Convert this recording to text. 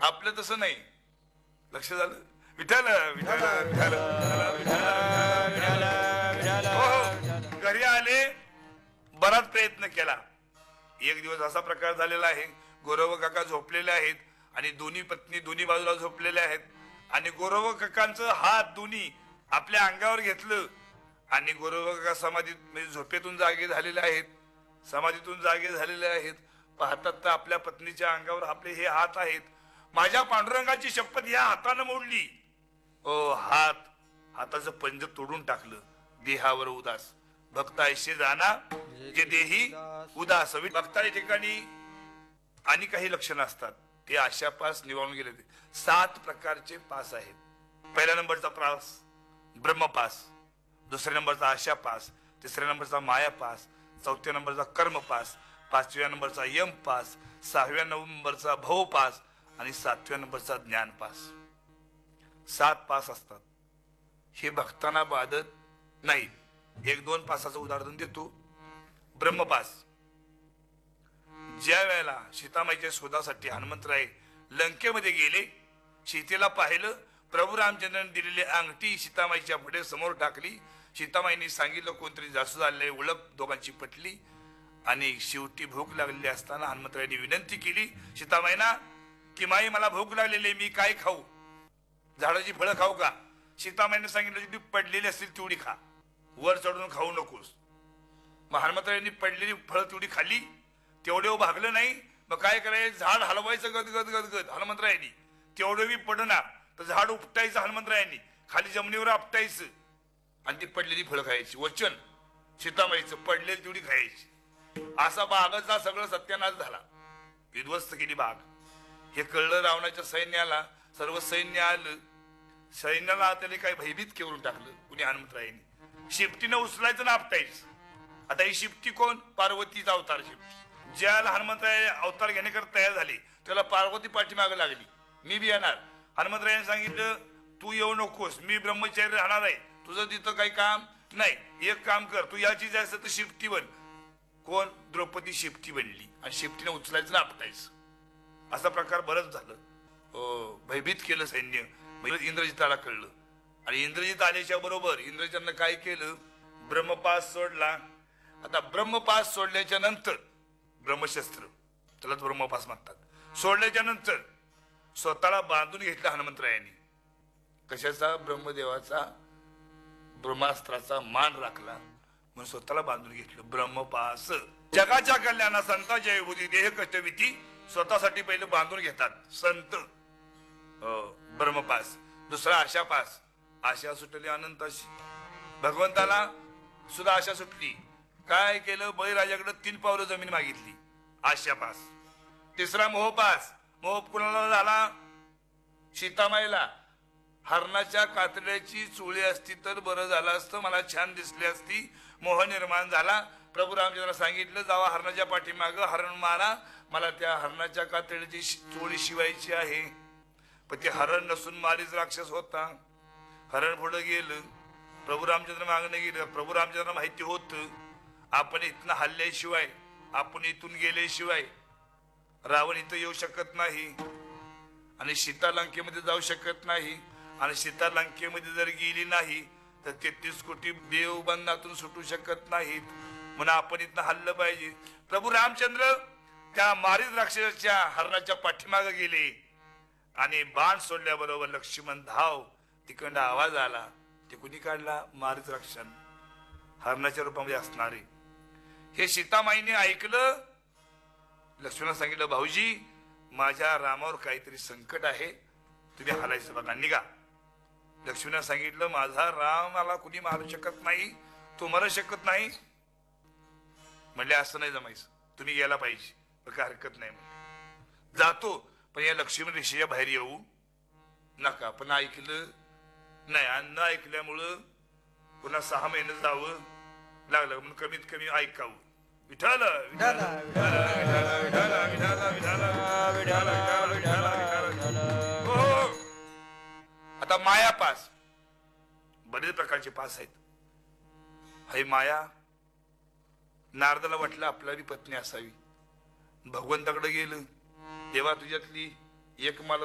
आपलं तसं नाही. लक्ष झालं? विठ्ठल विठ्ठल विठ्ठल विठ्ठल. हो, घरी आले, बराच प्रयत्न केला. एक दिवस असा प्रकार झालेला आहे, गोरव काका झोपलेले आहेत आणि दोन्ही पत्नी दोन्ही बाजूला झोपलेल्या आहेत आणि गोरव काकांचं हात दोन्ही आपल्या अंगावर घेतलं आणि गोरव काका समाधीत म्हणजे झोपेतून जागे झालेले आहेत, समाधीतून जागे झालेले आहेत. पाहतात तर आपल्या पत्नीच्या अंगावर आपले हे हात आहेत. माझ्या पांडुरंगाची शपथ या हातानं मोडली. ओ हाताचं पंज तोडून टाकलं. देहावर उदास भक्ता ऐसे जाना जे देही उदास. भक्ताच्या ठिकाणी आणि काही लक्षणं असतात, ते आशा पास निवडून गेले. 7 प्रकारचे पास आहेत. पहिल्या नंबरचा पास ब्रह्मपास, दुसऱ्या नंबरचा आशा पास, तिसऱ्या नंबरचा माया पास, चौथ्या नंबरचा कर्म पास, 5व्या नंबरचा यम पास, 6व्या नंबरचा भव पास आणि 7व्या नंबरचा ज्ञान पास. 7 पास असतात. हे भक्तांना बाधत नाही. 1-2 पासाचं उदाहरण देतो. ब्रह्मपास. ज्या वेळेला सीतामाईच्या शोधासाठी हनुमंतराय लंकेमध्ये गेले, सीतेला पाहिलं, प्रभू रामचंद्रांनी दिलेली अंगठी सीतामाईच्या पुढे समोर टाकली. सीतामाईने सांगितलं कोणतरी जास्त झाले, ओळख दोघांची पटली आणि शेवटी भूक लागलेली असताना हनुमंतरायांनी विनंती केली सीतामाईना की माई मला भूक लागलेली, मी काय खाऊ? झाडाची फळं खाऊ का? सीतामाईने सांगितलं ती पडलेली असतील तेवढी खा, वर चढून खाऊ नकोस. मग हनुमंतरायांनी पडलेली फळं तेवढी खाल्ली. तेवढे भागलं नाही, मग काय करायचं? झाड हलवायचं गदगद गदगद हनुमंतरायांनी. तेवढं बी पडणार तर झाड उपटायचं हनुमंतरायांनी, खाली जमिनीवर आपटायचं आणि ती पडलेली फळं खायची. वचन सीतामाईचं, पडलेली तेवढी खायची. असा बागाचा सगळं सत्यानाश झाला, विध्वस्त केली बाग. हे कळलं रावणाच्या सैन्याला. सर्व सैन्य आलं. सैन्याला त्याने काही भयभीत करून टाकलं कुणी हनुमंतरायांनी. शिफ्टीनं उचलायचं ना आपटायचं. आता ही शिफ्टी कोण? पार्वतीचा अवतार शिफ्टी. ज्याला हनुमंतराय अवतार घेण्याकरता तयार झाले त्याला पार्वती पाठीमागे लागली, मी बी येणार. हनुमंतरायाने सांगितलं तू येऊ नकोस, मी ब्रह्मचारी राहणार आहे, तुझं तिथं काही काम नाही. एक काम कर, तू याची जास्त तर शिफ्टी बन. कोण? द्रौपदी शिफ्टी बनली आणि शिफ्टीने उचलायचं ना आपटायचं. असा प्रकार बरंच झालं. भयभीत केलं सैन्य. इंद्रजिताला कळलं आणि इंद्रजित आल्याच्या बरोबर इंद्रजितानं काय केलं? ब्रह्मपास सोडला. आता ब्रह्मपास सोडल्याच्या नंतर ब्रह्मशस्त्र, त्याला ब्रह्मपास म्हणतात, सोडल्याच्या नंतर स्वतःला बांधून घेतलं हनुमंतरायांनी. कशाचा? ब्रह्मदेवाचा ब्रह्मास्त्राचा मान राखला म्हणून स्वतःला बांधून घेतलं. ब्रह्मपास. जगाच्या कल्याणा संतांच्या विभूती देह कष्टविती स्वतःसाठी पहिले बांधून घेतात संत. ब्रह्मपास. दुसरा आशापास. आशा सुटली अनंताशी. भगवंताला सुद्धा आशा सुटली. काय केलं? बळीराजाकडे 3 पावलं जमीन मागितली. आशापास. तिसरा मोहपास. मोह कुणाला झाला? सीतामाईला. हरणाच्या कातड्याची चोळी असती तर बरं झालं असतं, मला छान दिसली असती. मोह निर्माण झाला. प्रभू रामचंद्रांना सांगितलं जावा हरणाच्या पाठीमाग हरण मारा, मला त्या हरणाच्या कातड्याची चोळी शिवायची आहे. पण ते हरण नसून मारीच राक्षस होता. हरण पुढे गेलं, प्रभू रामचंद्र मागणं गेलं. प्रभू रामचंद्रांना माहिती होतं आपण इथनं हल्ल्याशिवाय, आपण इथून गेल्याशिवाय रावण इथं येऊ शकत नाही आणि सीता लंकेमध्ये जाऊ शकत नाही. आणि सीता लंकेमध्ये जर गेली नाही तर 33 कोटी देव बंधनातून सुटू शकत नाहीत. म्हणून आपण इथनं हल्लं पाहिजे. प्रभू रामचंद्र त्या मारीच राक्षसाच्या हरणाच्या पाठीमागे गेले आणि बाण सोडल्याबरोबर लक्ष्मण धाव. तिकडं आवाज आला. ते कुणी काढला? मारीच राक्षसन, हरणाच्या रूपामध्ये असणारे. हे सीतामाईने ऐकलं. लक्ष्मणाला सांगितलं भाऊजी माझ्या रामावर काहीतरी संकट आहे, तुम्ही हालायचं बघा, निघा. लक्ष्मणाला सांगितलं माझा रामाला कुणी मारू शकत नाही, तू मरू शकत नाही. म्हणले असं नाही जमायचं, तुम्ही गेला पाहिजे. काय हरकत नाही म्हणले. जातो पण या लक्ष्मण ऋषीच्या बाहेर येऊ नका. पण ऐकलं नाही. अन्न ऐकल्यामुळं पुन्हा 6 महिने जावं लागलं. म्हणून कमीत कमी ऐकावं. विठाल विठाल विठाल विठाल विठाल विठाल विठाल. हो. आता माया पास. बरेच प्रकारचे पास आहेत. हे माया. नारदाला वाटलं आपल्याला पत्नी असावी. भगवंताकडे गेलं, देवा तुझ्यातली एक मला